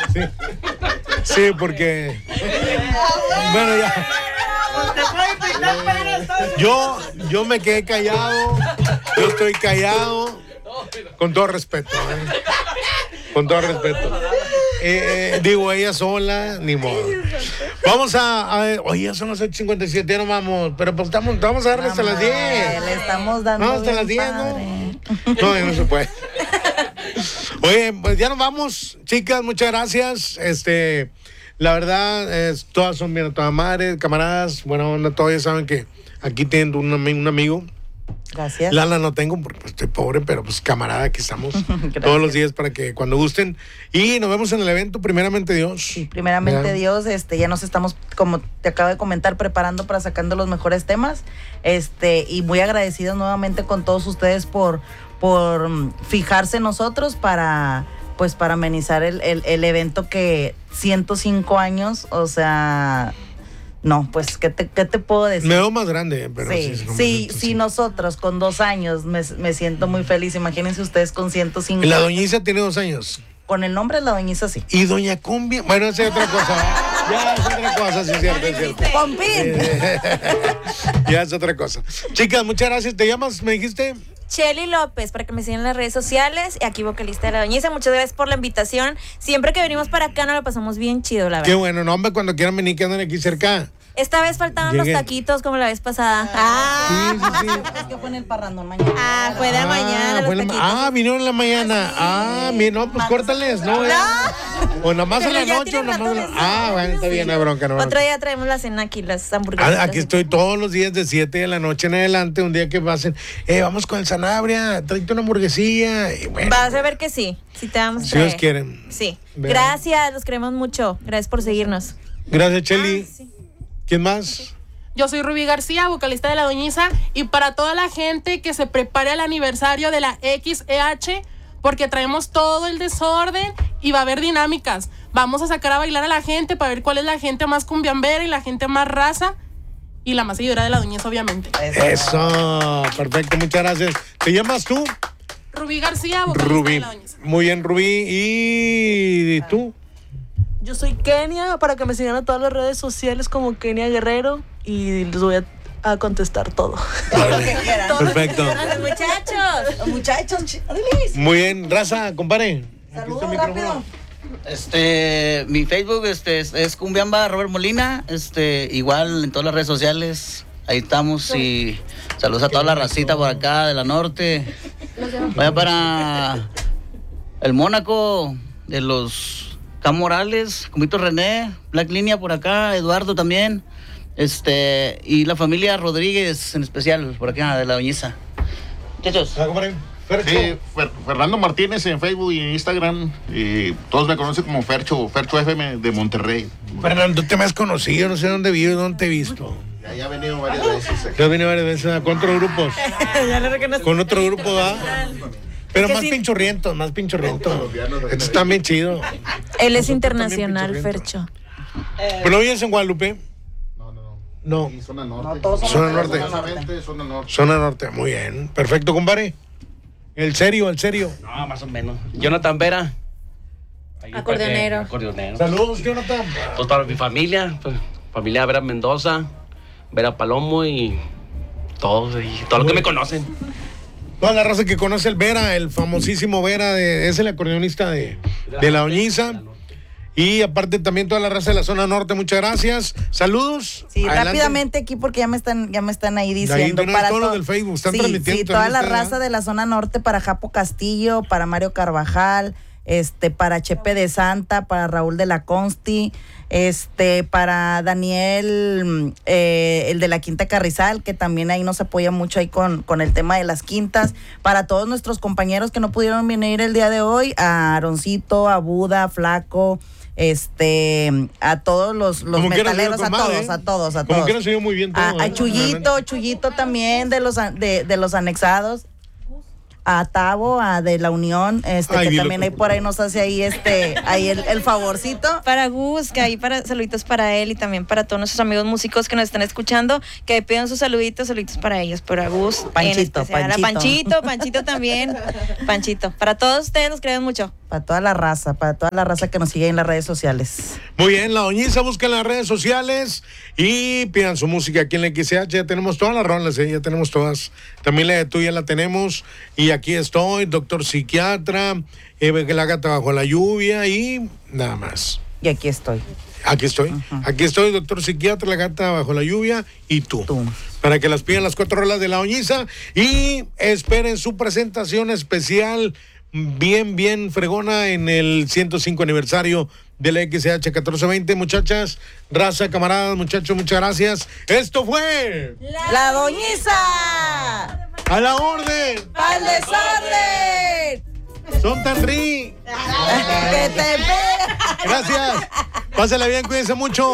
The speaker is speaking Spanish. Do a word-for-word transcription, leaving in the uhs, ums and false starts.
Sí, sí, porque... Bueno, ya. Yo, yo me quedé callado. Yo estoy callado. Con todo respeto. ¿eh? Con todo respeto. Eh, eh, digo, ella sola, ni modo. Vamos a, a oye, ya son las ocho cincuenta y siete, ya no vamos, pero pues estamos, vamos a darle hasta las diez. Le estamos dando. No, hasta las diez, ¿no? No, ya no se puede. Oye, pues ya nos vamos, chicas, muchas gracias. Este, la verdad, es, todas son bien a toda madre, camaradas, buena onda, todos ya saben que aquí tienen un, un amigo. Gracias. Lala no tengo porque pues, estoy pobre, pero pues camarada, aquí estamos todos los días para que cuando gusten. Y nos vemos en el evento, primeramente Dios. Sí, primeramente ya. Dios, este, ya nos estamos, como te acabo de comentar, preparando para sacando los mejores temas. Este, y muy agradecidos nuevamente con todos ustedes por, por fijarse en nosotros para, pues, para amenizar el, el, el evento que ciento cinco años, o sea. No, pues, ¿qué te, qué te puedo decir? Me veo más grande, pero sí. Sí, sí, sí, nosotros con dos años me, me siento muy feliz. Imagínense ustedes con ciento cinco. La doñiza tiene dos años. Con el nombre de la doñiza, sí. Y doña Cumbia, bueno, esa es otra cosa. Ya es otra cosa, sí es cierto, es cierto. Con pin. Ya es otra cosa. Chicas, muchas gracias. ¿Te llamas, me dijiste? Chely López, para que me sigan en las redes sociales. Y aquí vocalista de La Doñiza. Muchas gracias por la invitación. Siempre que venimos para acá nos lo pasamos bien chido, la verdad. Qué bueno, no, hombre, cuando quieran venir, que andan aquí cerca. Esta vez faltaban Llegué. los taquitos como la vez pasada. Ah, sí, sí, sí. Es que fue en el parrandón mañana. Ah, fue de Ah, mañana. fue Los la ma- taquitos. ah, vinieron en la mañana. Ah, mira, no, pues córtales, ¿no? O nada más en Pero la ya noche o tiene nada más. rato de Ah, eso. bueno, está bien, no hay bronca, no hay Otro bronca. día traemos la cena aquí, las hamburguesas. Ah, aquí estoy todos los días de siete de la noche en adelante, un día que pasen, eh, vamos con el Sanabria, tráete una hamburguesilla. Y bueno, Vas a ver que sí. Si te vamos a si traer. Dios quieren. Sí. Vean. Gracias, los queremos mucho. Gracias por seguirnos. Gracias, Chely. Ah, sí. ¿Quién más? Yo soy Rubí García, vocalista de La Doñiza, y para toda la gente que se prepare al aniversario de la X E H, porque traemos todo el desorden y va a haber dinámicas. Vamos a sacar a bailar a la gente para ver cuál es la gente más cumbiambera y la gente más raza y la más seguidora de La Doñiza, obviamente. Eso, perfecto, muchas gracias. ¿Te llamas tú? Rubí García, vocalista Rubí. de La Doñiza. Muy bien, Rubí. ¿Y tú? Yo soy Kenia, para que me sigan a todas las redes sociales como Kenia Guerrero y les voy a, a contestar todo. Todo lo que quieran. Perfecto. A los muchachos. Los muchachos, ch- Adilis. Muy bien, raza, compadre. Saludos rápido. Este, mi Facebook este, es, es Cumbiamba Robert Molina, este, igual en todas las redes sociales, ahí estamos y saludos a toda la racita por acá de la norte. Vaya para el Mónaco de los Camorales, Comito René, Black Línea por acá, Eduardo también, este, y la familia Rodríguez en especial por acá de La Doñiza. Muchachos. Ah, compadre. Fercho. Sí, Fer- Fernando Martínez en Facebook y en Instagram. Y todos me conocen como Fercho, Fercho F M de Monterrey. Fernando, te me has conocido, no sé dónde vives, dónde te he visto. Ya, ya he venido varias veces. aquí. Te has venido varias veces con otros grupos. Ya le reconozco. Con otro grupo, ¿va? Pero Es que más sí. pinchurrientos, más pinchurrientos. Estos están bien chidos. Él es Nosotros internacional, también, Fercho. ¿Pero no vives en Guadalupe? No, no, no. No. Y zona norte. No, todos somos Zona de la norte. zona Zona norte, zona norte. Zona norte, muy bien. Perfecto, compadre. El serio, el serio. No, más o menos. Jonathan Vera. Ahí Acordeonero. para que- Acordeonero. Saludos, Jonathan. Pues para mi familia, pues, familia Vera Mendoza, Vera Palomo y todos, y todo lo que me conocen. Toda la raza que conoce el Vera, el famosísimo Vera, de, es el acordeonista de, de La Doñiza. Y aparte también toda la raza de la zona norte, muchas gracias. Saludos. Sí, Adelante. rápidamente aquí porque ya me están, ya me están ahí De ahí, diciendo. de una vez, todos los to- del Facebook están sí, transmitiendo sí, toda también la ustedes, raza ¿verdad? de la zona norte para Japo Castillo, para Mario Carvajal, este, para Chepe de Santa, para Raúl de la Consti, este, para Daniel, eh, el de la Quinta Carrizal, que también ahí nos apoya mucho ahí con, con el tema de las quintas, para todos nuestros compañeros que no pudieron venir el día de hoy, a Aroncito, a Buda, Flaco, este, a todos los, los Como quiera se metaleros, oyó a con madre, todos, ¿eh? a todos, a Como todos. quiera se oyó muy bien todo, A, a ¿eh? Chuyito, Chuyito también de los, a- de, de los anexados. a Tavo, a de la Unión, este, Ay, que dilo también tú. ahí por ahí nos hace ahí este, ahí el, el favorcito. Para Gus, que ahí para saluditos para él y también para todos nuestros amigos músicos que nos están escuchando, que pidan sus saluditos, saluditos para ellos, para Gus. en Panchito, especial. A Panchito. Panchito, Panchito también, Panchito. Para todos ustedes los queremos mucho. Para toda la raza, para toda la raza que nos sigue en las redes sociales. Muy bien, La Doñiza, busquen las redes sociales y pidan su música aquí en la X C H. Ya tenemos todas las rolas, ¿eh? Ya tenemos todas. También la de tú ya la tenemos. Y aquí estoy, doctor psiquiatra, eh, que la gata bajo la lluvia y nada más. Y aquí estoy. Aquí estoy. Aquí estoy, doctor psiquiatra, la gata bajo la lluvia y tú. Tú. Para que las pidan las cuatro rolas de La Doñiza y esperen su presentación especial bien, bien fregona en el ciento cinco aniversario de la X C H catorce veinte. Muchachas, raza, camaradas, muchachos, muchas gracias. Esto fue ¡La Doñiza! A la Orden. ¡Al desorden! Son tan ri. ¡Que te pega! Gracias. Pásala bien, cuídense mucho.